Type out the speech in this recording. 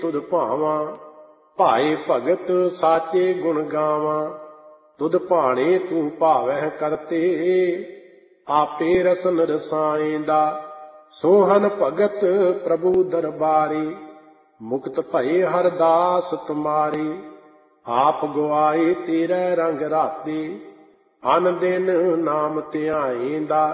ਤੁਧ ਭਾਵਾਂ। ਭਾਏ ਭਗਤ ਸਾਚੇ ਗੁਣ ਗਾਵਾਂ, ਤੁਧ ਭਾਣੇ ਤੂੰ ਭਾਵਹਿ ਕਰਤੇ। ਆਪੇ ਰਸਨ ਰਸਾਏਂਦਾ, ਸੋਹਨ ਭਗਤ ਪ੍ਰਭੂ ਦਰਬਾਰੇ। ਮੁਕਤ ਭਏ ਹਰ ਦਾਸ ਤੁਮਾਰੇ, ਆਪ ਗੁਆਏ ਤੇਰੇ ਰੰਗ ਰਾਤੇ। ਅਨ ਦਿਨ ਨਾਮ ਧਿਆਏਂਦਾ,